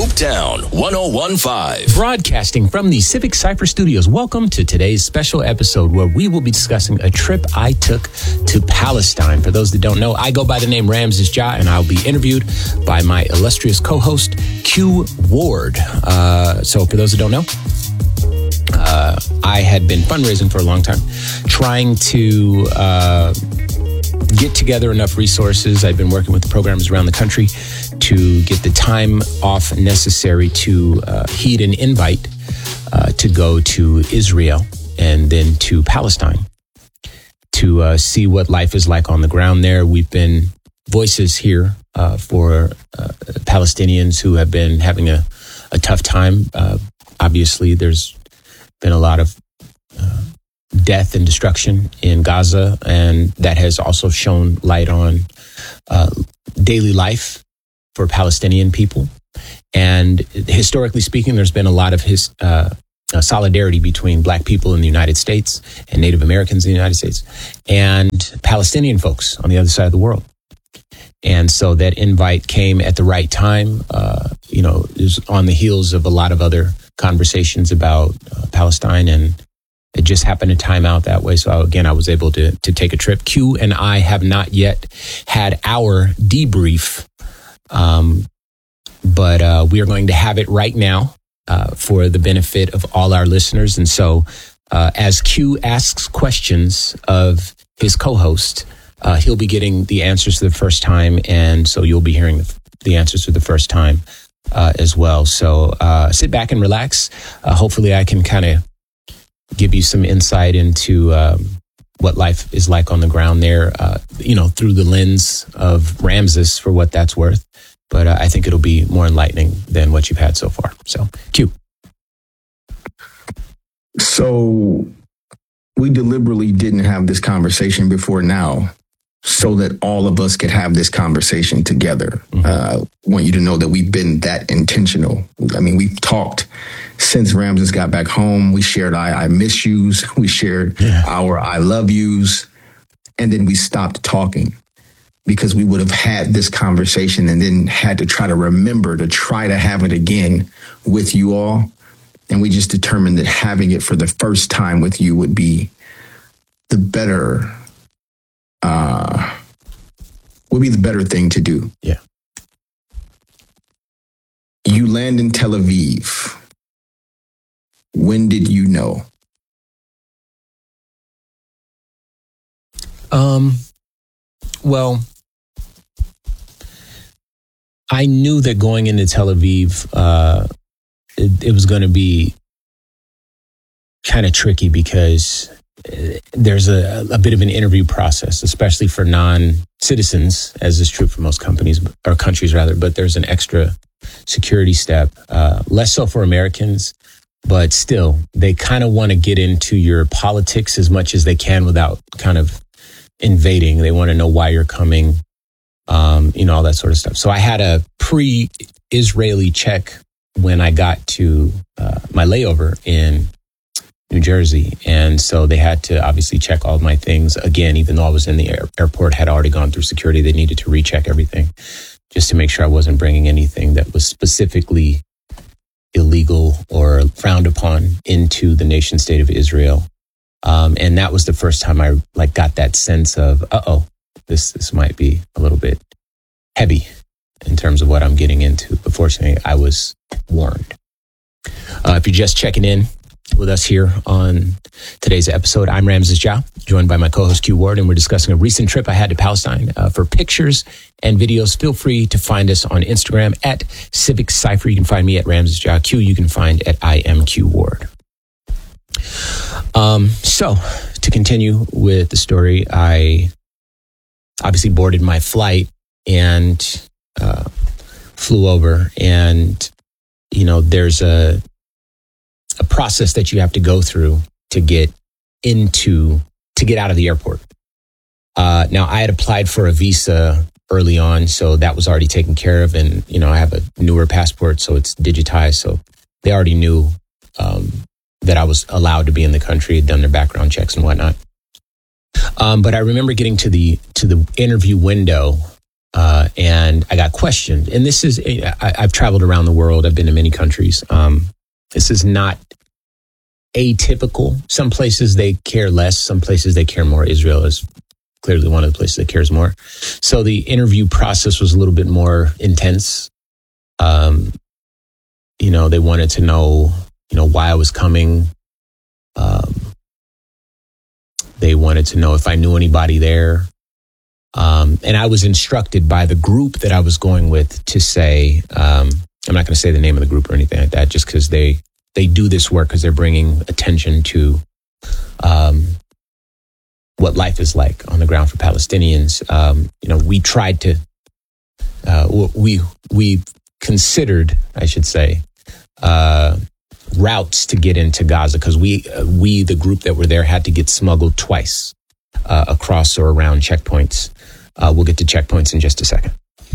Hooptown 101.5. Broadcasting from the Civic Cypher Studios. Welcome to today's special episode where we will be discussing a trip I took to Palestine. For those that don't know, I go by the name Ramses Ja, and I'll be interviewed by my illustrious co-host, Q Ward. So for those that don't know, I had been fundraising for a long time, trying to get together enough resources. I've been working with the programmers around the country to get the time off necessary to heed an invite to go to Israel and then to Palestine to see what life is like on the ground there. We've been voices here for Palestinians who have been having a tough time. Obviously, there's been a lot of death and destruction in Gaza, and that has also shone light on daily life for Palestinian people. And historically speaking, there's been a lot of solidarity between Black people in the United States and Native Americans in the United States and Palestinian folks on the other side of the world. And so that invite came at the right time. It was on the heels of a lot of other conversations about Palestine, and it just happened to time out that way. So again, I was able to take a trip. Q and I have not yet had our debrief, but we are going to have it right now for the benefit of all our listeners. And so as Q asks questions of his co-host, he'll be getting the answers for the first time. And so you'll be hearing the answers for the first time as well. So sit back and relax. Hopefully I can kind of give you some insight into what life is like on the ground there, through the lens of Ramses, for what that's worth. But I think it'll be more enlightening than what you've had so far. So, Q. So we deliberately didn't have this conversation before now so that all of us could have this conversation together. Mm-hmm. I want you to know that we've been that intentional. I mean, we've talked since Ramses got back home. We shared I miss yous. We shared our I love yous. And then we stopped talking because we would have had this conversation and then had to try to remember to try to have it again with you all. And we just determined that having it for the first time with you would be the better thing to do. Yeah. You land in Tel Aviv. When did you know? Well, I knew that going into Tel Aviv, it was going to be kind of tricky because there's a bit of an interview process, especially for non-citizens, as is true for most companies or countries rather, but there's an extra security step, less so for Americans, but still they kind of want to get into your politics as much as they can without kind of invading. They want to know why you're coming, all that sort of stuff. So I had a pre-Israeli check when I got to my layover in New Jersey. And so they had to obviously check all of my things again, even though I was in the airport, had already gone through security. They needed to recheck everything just to make sure I wasn't bringing anything that was specifically illegal or frowned upon into the nation state of Israel. And that was the first time I got that sense of, this might be a little bit heavy in terms of what I'm getting into. But fortunately, I was warned. If you're just checking in with us here on today's episode, I'm Ramses Ja, joined by my co-host Q Ward, and we're discussing a recent trip I had to Palestine. For pictures and videos, feel free to find us on Instagram at Civic Cypher. You can find me at Ramses Ja. Q, you can find at I am Q Ward. So to continue with the story, I obviously boarded my flight and flew over, and there's a process that you have to go through to get out of the airport. Now I had applied for a visa early on, so that was already taken care of, and I have a newer passport, so it's digitized, so they already knew that I was allowed to be in the country, had done their background checks and whatnot. But I remember getting to the interview window And I got questioned. And this is, I've traveled around the world. I've been to many countries. This is not atypical. Some places they care less. Some places they care more. Israel is clearly one of the places that cares more. So the interview process was a little bit more intense. They wanted to know, why I was coming. They wanted to know if I knew anybody there. And I was instructed by the group that I was going with to say, I'm not going to say the name of the group or anything like that, just because they do this work because they're bringing attention to what life is like on the ground for Palestinians. We tried to, we considered, I should say, routes to get into Gaza because we, the group that were there, had to get smuggled twice across or around checkpoints. We'll get to checkpoints in just a second.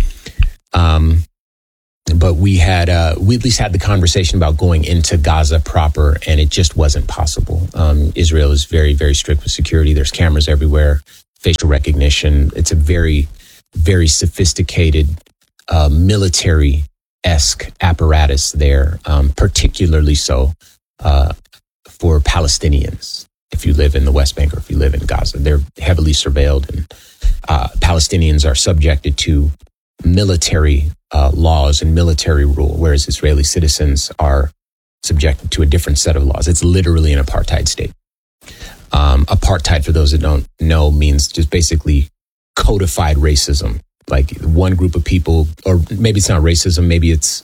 But we at least had the conversation about going into Gaza proper, and it just wasn't possible. Israel is very, very strict with security. There's cameras everywhere, facial recognition. It's a very, very sophisticated military-esque apparatus there, particularly so for Palestinians. If you live in the West Bank or if you live in Gaza, they're heavily surveilled, and Palestinians are subjected to military laws and military rule, whereas Israeli citizens are subjected to a different set of laws. It's literally an apartheid state. Apartheid, for those that don't know, means just basically codified racism. Like one group of people, or maybe it's not racism, maybe it's,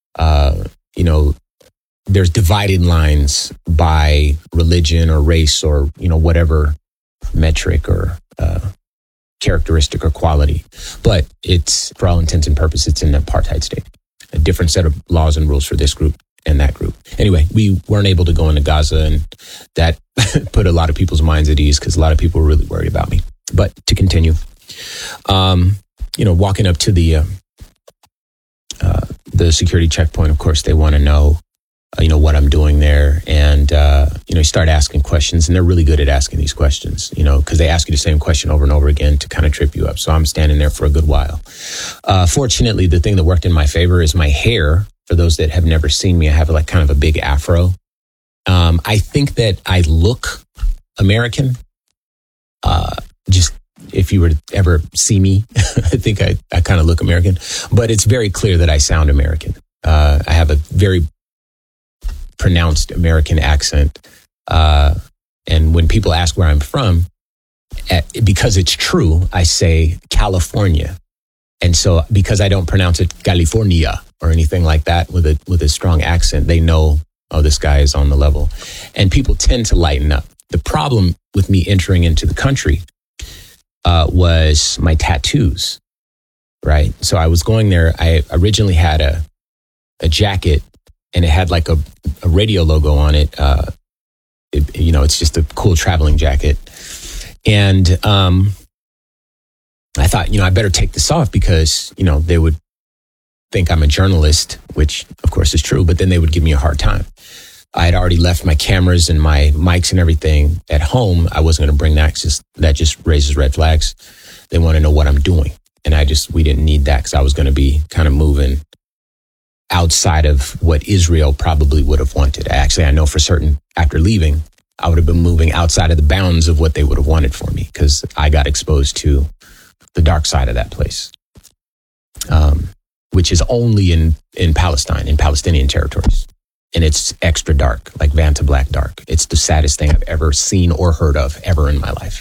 there's divided lines by religion or race or, whatever metric or characteristic or quality. But it's, for all intents and purposes, it's an apartheid state. A different set of laws and rules for this group and that group. Anyway, we weren't able to go into Gaza, and that put a lot of people's minds at ease because a lot of people were really worried about me. But to continue, walking up to the security checkpoint, of course, they want to know, what I'm doing there. And, you start asking questions, and they're really good at asking these questions, because they ask you the same question over and over again to kind of trip you up. So I'm standing there for a good while. Fortunately, the thing that worked in my favor is my hair. For those that have never seen me, I have like kind of a big afro. I think that I look American. Just if you were to ever see me, I think I kind of look American, but it's very clear that I sound American. I have a very pronounced American accent. And when people ask where I'm from, because it's true, I say California. And so because I don't pronounce it California or anything like that with a strong accent, they know, oh, this guy is on the level. And people tend to lighten up. The problem with me entering into the country was my tattoos, right? So I was going there. I originally had a jacket, and it had like a radio logo on it. It's just a cool traveling jacket. And I thought, I better take this off because, they would think I'm a journalist, which of course is true, but then they would give me a hard time. I had already left my cameras and my mics and everything at home. I wasn't going to bring that. That just raises red flags. They want to know what I'm doing. And we didn't need that because I was going to be kind of moving outside of what Israel probably would have wanted. Actually, I know for certain after leaving, I would have been moving outside of the bounds of what they would have wanted for me because I got exposed to the dark side of that place, which is only in Palestine, in Palestinian territories. And it's extra dark, like Vanta Black dark. It's the saddest thing I've ever seen or heard of ever in my life.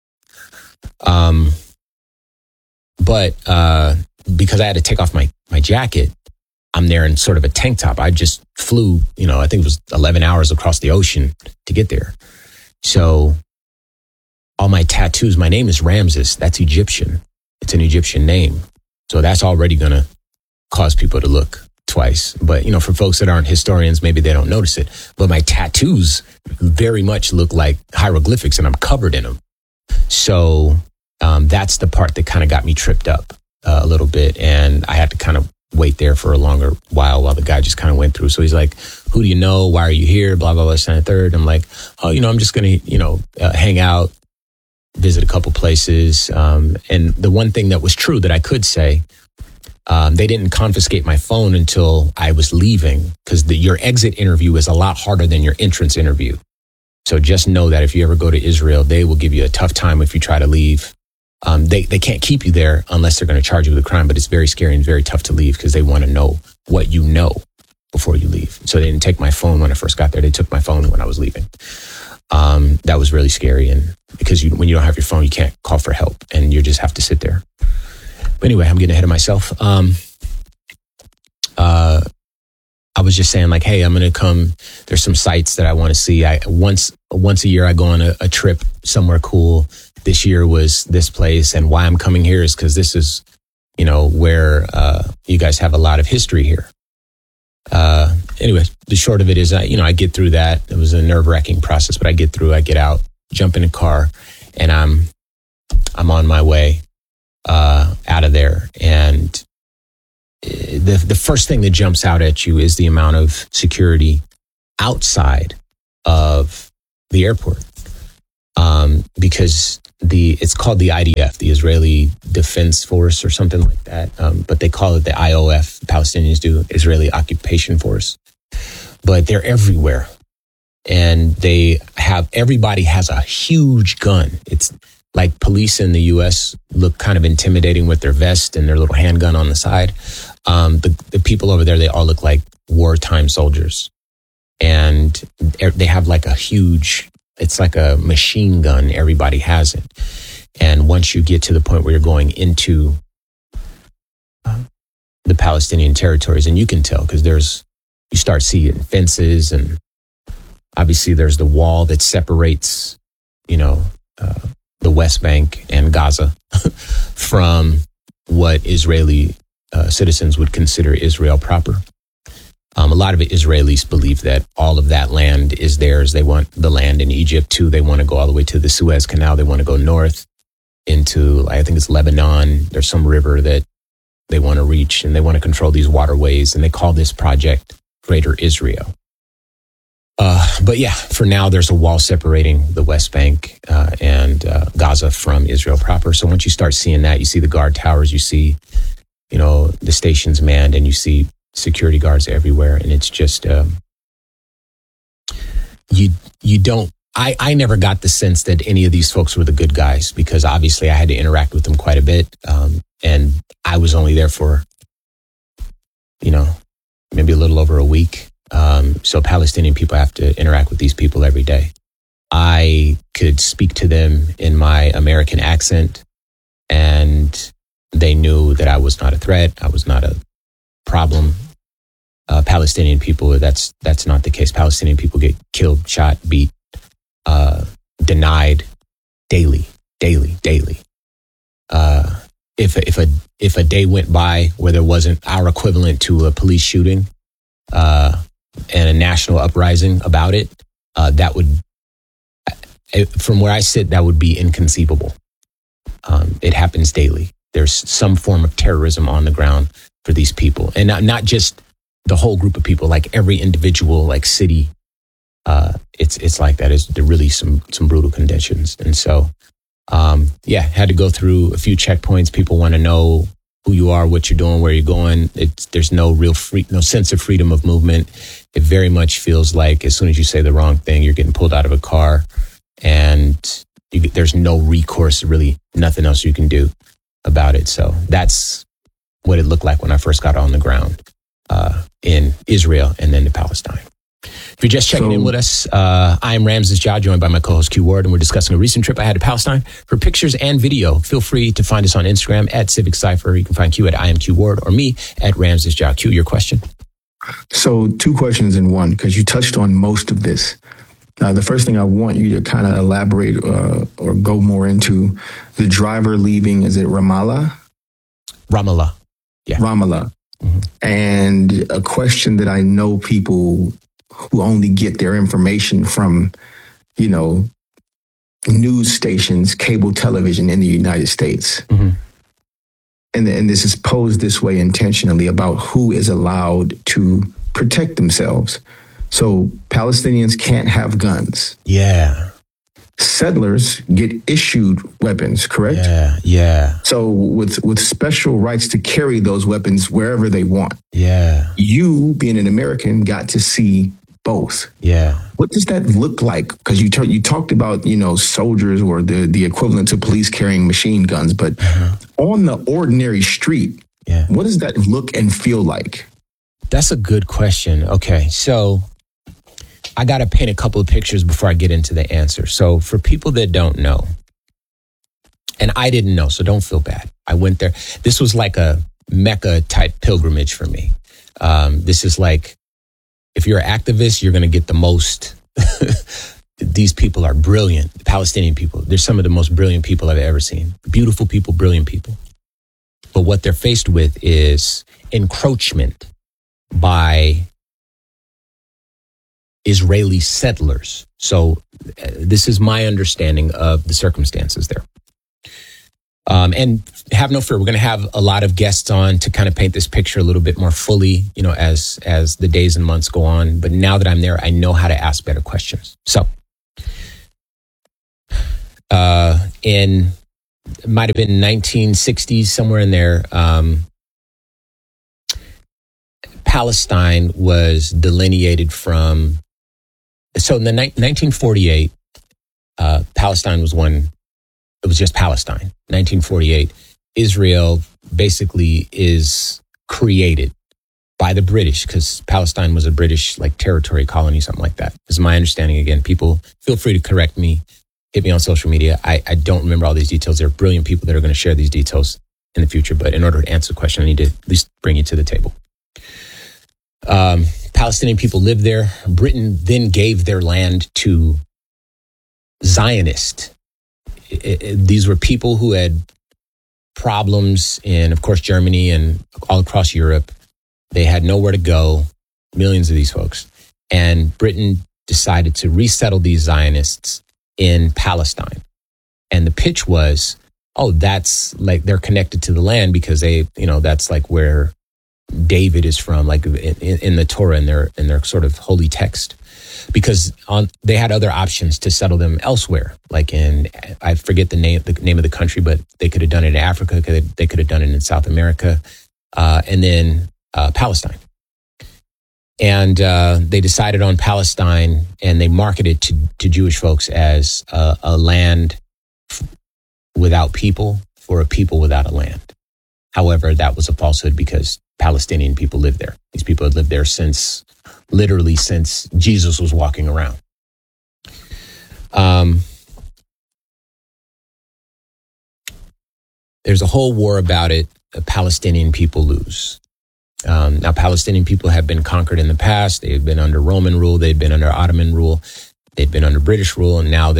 But because I had to take off my jacket, I'm there in sort of a tank top. I just flew, I think it was 11 hours across the ocean to get there. So all my tattoos, my name is Ramses. That's Egyptian. It's an Egyptian name. So that's already going to cause people to look twice. But, for folks that aren't historians, maybe they don't notice it. But my tattoos very much look like hieroglyphics, and I'm covered in them. So that's the part that kind of got me tripped up a little bit. And I had to kind of wait there for a longer while the guy just kind of went through. So he's like, who do you know? Why are you here? Blah, blah, blah, second, third. I'm like, oh, I'm just going to, hang out, visit a couple places. And the one thing that was true that I could say, they didn't confiscate my phone until I was leaving, because your exit interview is a lot harder than your entrance interview. So just know that if you ever go to Israel, they will give you a tough time if you try to leave. They can't keep you there unless they're going to charge you with a crime, but it's very scary and very tough to leave because they want to know what you know before you leave. So they didn't take my phone when I first got there. They took my phone when I was leaving. That was really scary. And because when you don't have your phone, you can't call for help and you just have to sit there. But anyway, I'm getting ahead of myself. I was just saying, like, hey, I'm going to come. There's some sites that I want to see. Once a year, I go on a trip somewhere cool. This year was this place. And why I'm coming here is because this is, where you guys have a lot of history here. Anyway, the short of it is, I get through that. It was a nerve-wracking process, but I get through. I get out, jump in a car, and I'm on my way out of there. And the first thing that jumps out at you is the amount of security outside of the airport, because it's called the IDF, the Israeli Defense Force or something like that, but they call it the IOF. The Palestinians do, Israeli Occupation Force, but they're everywhere, and everybody has a huge gun. It's like police in the U.S. look kind of intimidating with their vest and their little handgun on the side. The people over there, they all look like wartime soldiers. And they have like it's like a machine gun. Everybody has it. And once you get to the point where you're going into the Palestinian territories, and you can tell because you start seeing fences, and obviously there's the wall that separates, the West Bank and Gaza from what Israeli citizens would consider Israel proper. A lot of Israelis believe that all of that land is theirs. They want the land in Egypt too. They want to go all the way to the Suez Canal. They want to go north into, I think it's Lebanon. There's some river that they want to reach, and they want to control these waterways. And they call this project Greater Israel. But yeah, for now, there's a wall separating the West Bank and Gaza from Israel proper. So once you start seeing that, you see the guard towers, you see, the stations manned, and you see security guards everywhere. And it's just, you don't, I never got the sense that any of these folks were the good guys, because obviously I had to interact with them quite a bit. And I was only there for, maybe a little over a week. So Palestinian people have to interact with these people every day. I could speak to them in my American accent, and they knew that I was not a threat. I was not a problem. Palestinian people, that's not the case. Palestinian people get killed, shot, beat, denied daily. If a day went by where there wasn't our equivalent to a police shooting, and a national uprising about it, that would, from where I sit, that would be inconceivable. It happens daily. There's some form of terrorism on the ground for these people, and not just the whole group of people, like every individual, like city. It's like that. There really some brutal conditions, and so had to go through a few checkpoints. People want to know who you are, what you're doing, where you're going. There's no real no sense of freedom of movement. It very much feels like as soon as you say the wrong thing, you're getting pulled out of a car, and there's no recourse, really nothing else you can do about it. So that's what it looked like when I first got on the ground in Israel and then to Palestine. If you're just checking in with us, I am Ramses Ja, joined by my co-host Q Ward, and we're discussing a recent trip I had to Palestine. For pictures and video, feel free to find us on Instagram at Civic Cypher. You can find Q at I am Q Ward, or me at Ramses Ja. Q, your question? So 2 questions in one, because you touched on most of this. The first thing I want you to kind of elaborate or go more into, the driver leaving, is it Ramallah? Ramallah. Yeah. Ramallah. Mm-hmm. And a question that I know people who only get their information from, news stations, cable television in the United States. Mm-hmm. And this is posed this way intentionally about who is allowed to protect themselves. So Palestinians can't have guns. Yeah. settlers get issued weapons, correct? Yeah. So with special rights to carry those weapons wherever they want. Yeah. You, being an American, got to see both. Yeah. What does that look like? Because you talked about, soldiers or the equivalent to police carrying machine guns, but on the ordinary street, what does that look and feel like? That's a good question. Okay, so I got to paint a couple of pictures before I get into the answer. So for people that don't know, and I didn't know, so don't feel bad. I went there. This was like a Mecca type pilgrimage for me. This is like, if you're an activist, you're going to get the most. These people are brilliant. The Palestinian people, they're some of the most brilliant people I've ever seen. Beautiful people, brilliant people. But what they're faced with is encroachment by Israeli settlers. So this is my understanding of the circumstances there. And have no fear, we're going to have a lot of guests on to kind of paint this picture a little bit more fully, as the days and months go on. But now that I'm there, I know how to ask better questions. So it might have been 1960s, somewhere in there, Palestine was delineated from. So in the 1948, Palestine was one. It was just Palestine. 1948, Israel basically is created by the British, because Palestine was a British territory, colony, something like that. This is my understanding. Again, people feel free to correct me. Hit me on social media. I don't remember all these details. There are brilliant people that are going to share these details in the future. But in order to answer the question, I need to at least bring you to the table. Palestinian people lived there. Britain then gave their land to Zionists. These were people who had problems in, of course, Germany and all across Europe. They had nowhere to go, millions of these folks. And Britain decided to resettle these Zionists in Palestine. And the pitch was, that's they're connected to the land because that's where David is from, in the Torah, in their sort of holy text. Because they had other options to settle them elsewhere, I forget the name of the country, but they could have done it in Africa, they could have done it in South America, and then Palestine. And they decided on Palestine, and they marketed to Jewish folks as a land without people for a people without a land. However, that was a falsehood because Palestinian people lived there. These people had lived there literally since Jesus was walking around. There's a whole war about it. The Palestinian people lose. Now, Palestinian people have been conquered in the past. They've been under Roman rule. They've been under Ottoman rule. They've been under British rule. And now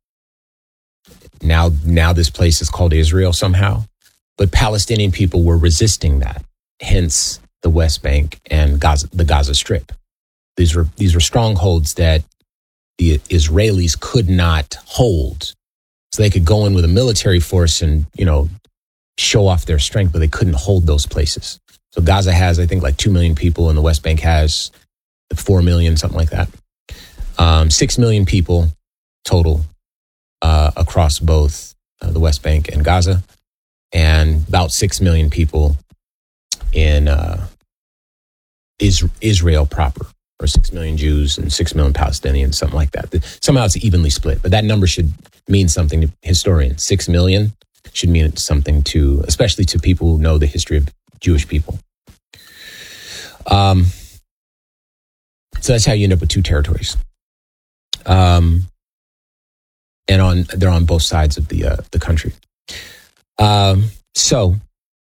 now this place is called Israel somehow. But Palestinian people were resisting that. Hence the West Bank and the Gaza Strip. These were strongholds that the Israelis could not hold. So they could go in with a military force and, show off their strength, but they couldn't hold those places. So Gaza has, I think, 2 million people, and the West Bank has 4 million, something like that. 6 million people total across both the West Bank and Gaza, and about 6 million people in Israel proper, or 6 million Jews and 6 million Palestinians, something like that. Somehow it's evenly split, but that number should mean something to historians. 6 million should mean something especially to people who know the history of Jewish people. So that's how you end up with two territories. And they're on both sides of the country. So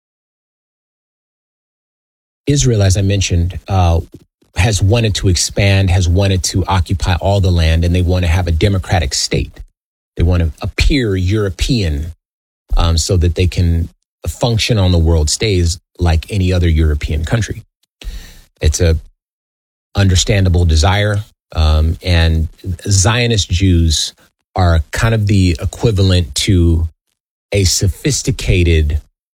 Israel, as I mentioned, has wanted to expand, has wanted to occupy all the land, and they want to have a democratic state. They want to appear European, so that they can function on the world stage like any other European country. It's a understandable desire, and Zionist Jews are kind of the equivalent to a sophisticated,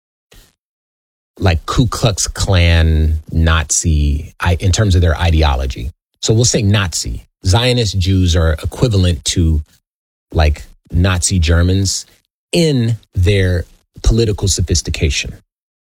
Ku Klux Klan Nazi in terms of their ideology. So we'll say Nazi. Zionist Jews are equivalent to like Nazi Germans in their political sophistication.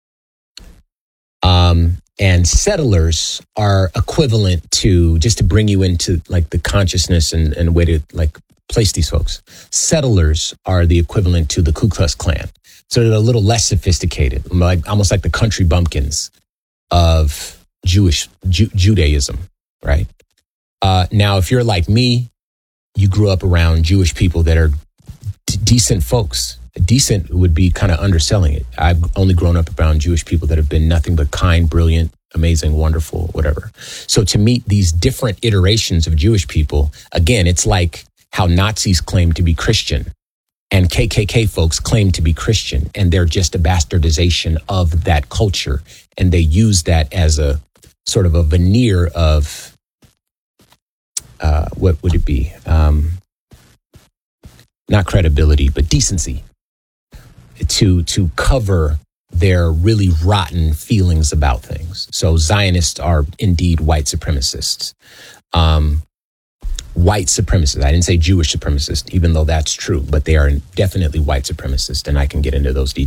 And settlers are equivalent to, just to bring you into like the consciousness and way to like place these folks. Settlers are the equivalent to the Ku Klux Klan. So they're a little less sophisticated, like almost like the country bumpkins of Judaism, right? Now, if you're like me, you grew up around Jewish people that are decent folks. Decent would be kind of underselling it. I've only grown up around Jewish people that have been nothing but kind, brilliant, amazing, wonderful, whatever. So to meet these different iterations of Jewish people, again, it's like how Nazis claim to be Christian and KKK folks claim to be Christian, and they're just a bastardization of that culture. And they use that as a sort of a veneer of, what would it be? Not credibility, but decency. To cover their really rotten feelings about things. So Zionists are indeed white supremacists. White supremacists. I didn't say Jewish supremacists, even though that's true, but they are definitely white supremacists, and I can get into those details.